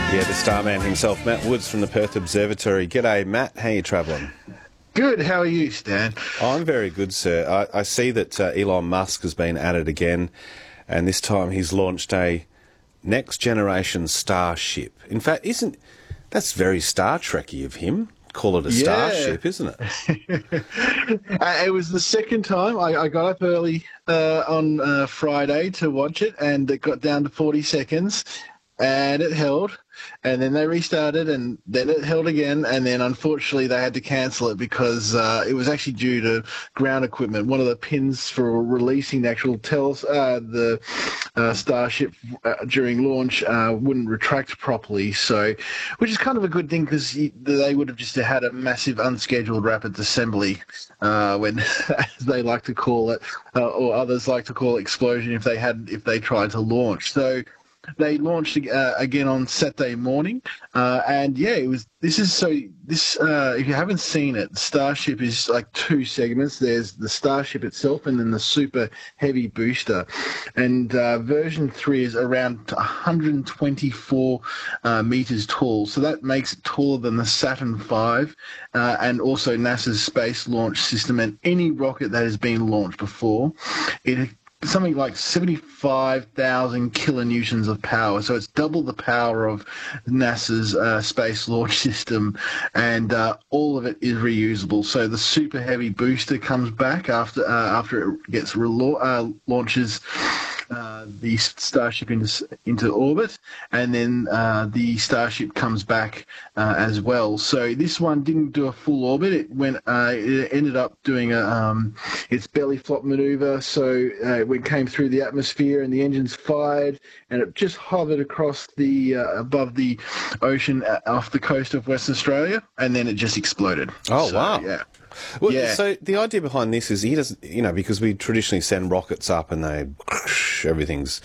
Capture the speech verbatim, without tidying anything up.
Yeah, the starman himself, Matt Woods from the Perth Observatory. G'day, Matt. How are you travelling? Good. How are you, Stan? I'm very good, sir. I, I see that uh, Elon Musk has been at it again, and this time he's launched a next-generation starship. In fact, isn't that's very Star Trekky of him? Call it a Yeah. starship, isn't it? uh, it was the second time. I, I got up early uh, on uh, Friday to watch it, and it got down to forty seconds, and it held. And then they restarted, and then it held again, and then unfortunately they had to cancel it because uh, it was actually due to ground equipment. One of the pins for releasing the actual tele- uh, the uh, Starship uh, during launch uh, wouldn't retract properly, so which is kind of a good thing because they would have just had a massive unscheduled rapid assembly, uh, when as they like to call it, uh, or others like to call it explosion if they had if they tried to launch. So. They launched uh, again on Saturday morning, uh, and yeah, it was. This is so. This, uh, if you haven't seen it, Starship is like two segments. There's the Starship itself, and then the super heavy booster. And uh, version three is around one hundred twenty-four uh, meters tall, so that makes it taller than the Saturn five, uh, and also NASA's Space Launch System and any rocket that has been launched before. It something like seventy-five thousand kilonewtons of power. So it's double the power of NASA's uh, Space Launch System, and uh, all of it is reusable. So the super heavy booster comes back after uh, after it gets relo- uh, launches uh, the Starship into, into orbit, and then uh, the Starship comes back uh, as well. So this one didn't do a full orbit. It went. Uh, it ended up doing a um, its belly flop maneuver. So uh, it came through the atmosphere, and the engines fired, and it just hovered across the uh, above the ocean off the coast of Western Australia, and then it just exploded. Oh, so, wow. Yeah. Well, Yeah. So the idea behind this is he doesn't, you know, because we traditionally send rockets up and they, everything's